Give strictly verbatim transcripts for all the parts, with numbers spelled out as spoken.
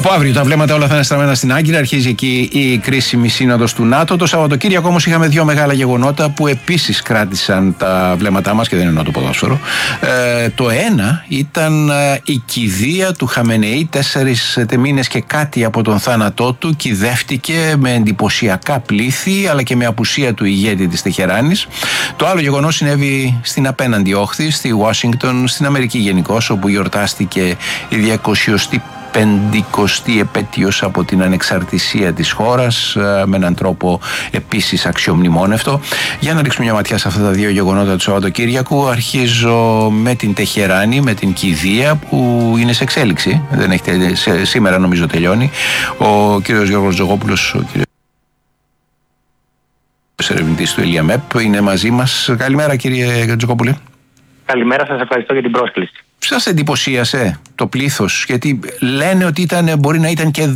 Από αύριο τα βλέμματα όλα θα είναι στραμμένα στην Άγκυρα. Αρχίζει εκεί η κρίσιμη σύνοδος του ΝΑΤΟ. Το Σαββατοκύριακο όμως είχαμε δύο μεγάλα γεγονότα που επίσης κράτησαν τα βλέμματά μας και δεν εννοώ το ποδόσφαιρο. Ε, το ένα ήταν η κηδεία του Χαμενεή. Τέσσερις μήνες και κάτι από τον θάνατό του κηδεύτηκε με εντυπωσιακά πλήθη αλλά και με απουσία του ηγέτη της Τεχεράνης. Το άλλο γεγονός συνέβη στην απέναντι όχθη, στη Ουάσιγκτον, στην Αμερική γενικώς, όπου γιορτάστηκε η διακοσιοστή πεντηκοστή επέτειος από την ανεξαρτησία της χώρας, με έναν τρόπο επίσης αξιομνημόνευτο. Για να ρίξουμε μια ματιά σε αυτά τα δύο γεγονότα του Σαββατοκύριακου, αρχίζω με την Τεχεράνη, με την κηδεία που είναι σε εξέλιξη. Δεν έχει, σε, σήμερα νομίζω τελειώνει. Ο κύριος Γιώργος Τζογόπουλος, ο κύριος ερευνητής του Ελιαμέπ, είναι μαζί μας. Καλημέρα κύριε Τζογόπουλε. Καλημέρα, σας ευχαριστώ για την πρόσκληση. Σας εντυπωσίασε το πλήθος? Γιατί λένε ότι ήταν, μπορεί να ήταν και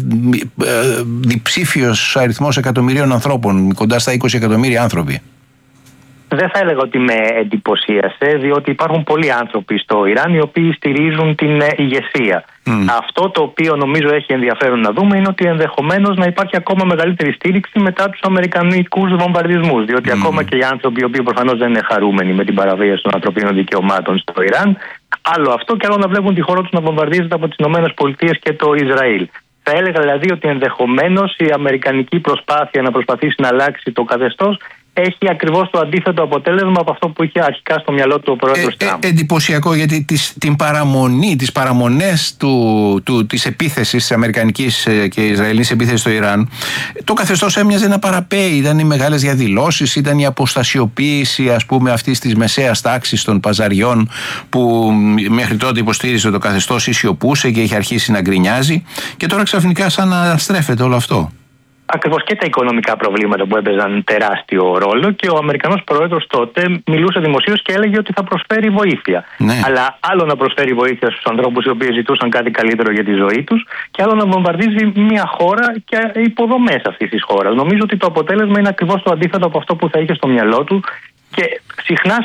διψήφιος αριθμός εκατομμυρίων ανθρώπων, κοντά στα είκοσι εκατομμύρια άνθρωποι. Δεν θα έλεγα ότι με εντυπωσίασε, διότι υπάρχουν πολλοί άνθρωποι στο Ιράν οι οποίοι στηρίζουν την ηγεσία. Mm. Αυτό το οποίο νομίζω έχει ενδιαφέρον να δούμε είναι ότι ενδεχομένως να υπάρχει ακόμα μεγαλύτερη στήριξη μετά τους αμερικανικούς βομβαρδισμούς. Διότι mm. ακόμα και οι άνθρωποι οι οποίοι προφανώς δεν είναι χαρούμενοι με την παραβίαση των ανθρωπίνων δικαιωμάτων στο Ιράν, άλλο αυτό και άλλο να βλέπουν τη χώρα τους να βομβαρδίζεται από τις ΗΠΑ και το Ισραήλ. Θα έλεγα δηλαδή ότι ενδεχομένως η αμερικανική προσπάθεια να προσπαθήσει να αλλάξει το καθεστώς έχει ακριβώς το αντίθετο αποτέλεσμα από αυτό που είχε αρχικά στο μυαλό του ο πρόεδρος ε, Τραμπ. Ε, εντυπωσιακό, γιατί τις, την παραμονή, τις παραμονές του, του, της επίθεσης της αμερικανικής και ισραηλινής επίθεσης στο Ιράν, το καθεστώς έμοιαζε να παραπέει. Ήταν οι μεγάλες διαδηλώσεις, ήταν η αποστασιοποίηση, ας πούμε, αυτής της μεσαίας τάξης των παζαριών που μέχρι τότε υποστήριζε το καθεστώς, σιωπούσε και είχε αρχίσει να γκρινιάζει, και τώρα ξαφνικά σαν να στρέφεται όλο αυτό. Ακριβώς, και τα οικονομικά προβλήματα που έπαιζαν τεράστιο ρόλο, και ο Αμερικανός πρόεδρος τότε μιλούσε δημοσίως και έλεγε ότι θα προσφέρει βοήθεια. Ναι. Αλλά άλλο να προσφέρει βοήθεια στους ανθρώπους οι οποίοι ζητούσαν κάτι καλύτερο για τη ζωή τους, και άλλο να βομβαρδίζει μια χώρα και υποδομές αυτής της χώρας. Νομίζω ότι το αποτέλεσμα είναι ακριβώς το αντίθετο από αυτό που θα είχε στο μυαλό του, και συχνά